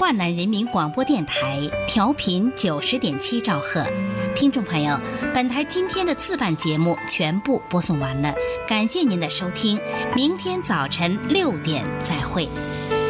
华南人民广播电台，调频90.7兆赫。听众朋友，本台今天的次版节目全部播送完了，感谢您的收听，明天早晨6点再会。